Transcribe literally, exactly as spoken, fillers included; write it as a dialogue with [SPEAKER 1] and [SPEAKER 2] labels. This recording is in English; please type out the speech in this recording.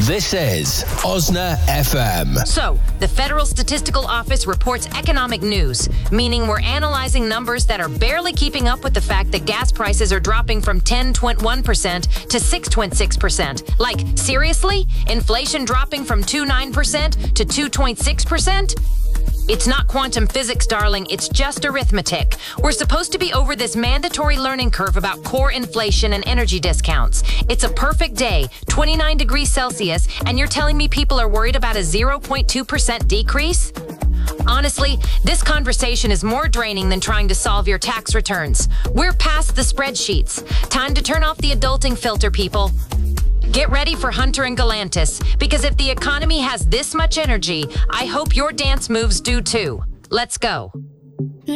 [SPEAKER 1] This is Osna F M.
[SPEAKER 2] So, the Federal Statistical Office reports economic news, meaning we're analyzing numbers that are barely keeping up with the fact that gas prices are dropping from ten point one percent to six point six percent. Like, seriously? Inflation dropping from two point nine percent to two point six percent? It's not quantum physics, darling. It's just arithmetic. We're supposed to be over this mandatory learning curve about core inflation and energy discounts. It's a perfect day, twenty-nine degrees Celsius, and you're telling me people are worried about a zero point two percent decrease? Honestly, this conversation is more draining than trying to solve your tax returns. We're past the spreadsheets. Time to turn off the adulting filter, people. Get ready for Hunter and Galantis, because if the economy has this much energy, I hope your dance moves do too. Let's go.